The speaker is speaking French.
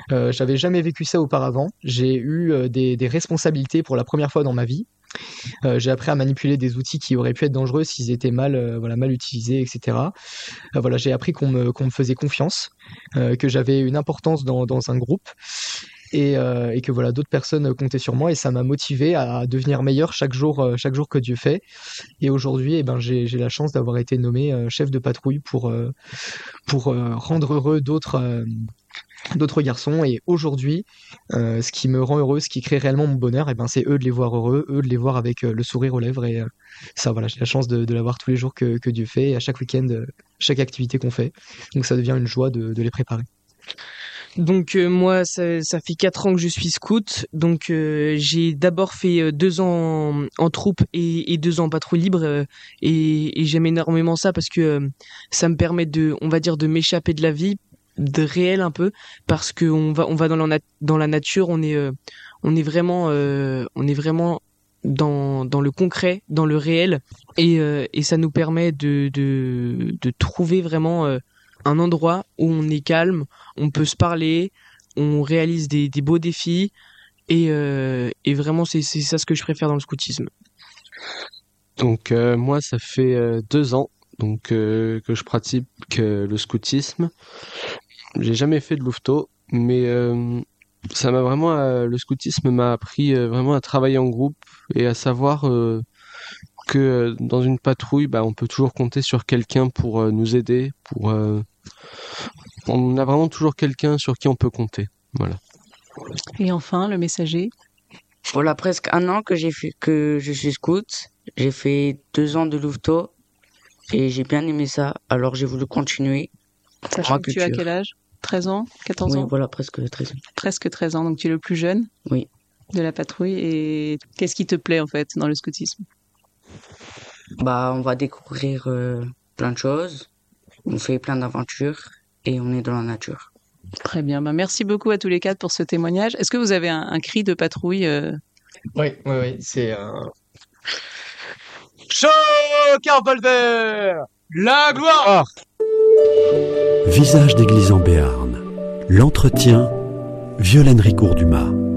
J'avais jamais vécu ça auparavant. J'ai eu des responsabilités pour la première fois dans ma vie. J'ai appris à manipuler des outils qui auraient pu être dangereux s'ils étaient mal utilisés, etc. Voilà, j'ai appris qu'on me faisait confiance, que j'avais une importance dans un groupe et que voilà, d'autres personnes comptaient sur moi et ça m'a motivé à devenir meilleur chaque jour que Dieu fait. Et aujourd'hui, j'ai la chance d'avoir été nommé chef de patrouille pour rendre heureux d'autres garçons. Et aujourd'hui, ce qui me rend heureux, ce qui crée réellement mon bonheur, c'est eux de les voir heureux, eux de les voir avec le sourire aux lèvres. Et ça, voilà, j'ai la chance de l'avoir tous les jours que Dieu fait et à chaque week-end, chaque activité qu'on fait. Donc ça devient une joie de les préparer. Donc moi, ça fait 4 ans que je suis scout. Donc j'ai d'abord fait 2 ans en troupe et 2 ans en patrouille libre. Et j'aime énormément ça parce que ça me permet on va dire, de m'échapper de la vie, de réel un peu, parce que on va dans la nature. On est vraiment dans le concret, dans le réel, et ça nous permet de trouver vraiment un endroit où on est calme, on peut se parler, on réalise des beaux défis, et vraiment c'est ça ce que je préfère dans le scoutisme. Donc moi ça fait 2 ans donc que je pratique le scoutisme. J'ai jamais fait de louveteau, mais ça m'a vraiment le scoutisme m'a appris vraiment à travailler en groupe et à savoir que dans une patrouille, on peut toujours compter sur quelqu'un pour nous aider, on a vraiment toujours quelqu'un sur qui on peut compter. Voilà. Et enfin, le messager. Voilà presque 1 an que je suis scout. J'ai fait 2 ans de louveteau et j'ai bien aimé ça. Alors j'ai voulu continuer. Sachant que tu as quel âge ? 13 ans ? 14 ans ? Oui, voilà, presque 13 ans. Presque 13 ans, donc tu es le plus jeune ? Oui. De la patrouille. Et qu'est-ce qui te plaît en fait dans le scoutisme ? On va découvrir plein de choses. On fait plein d'aventures et on est dans la nature. Très bien. Merci beaucoup à tous les 4 pour ce témoignage. Est-ce que vous avez un cri de patrouille Oui, c'est un... Choc-Revolver, la gloire. Visage d'église en Béarn. L'entretien, Violaine Ricourt-Dumas.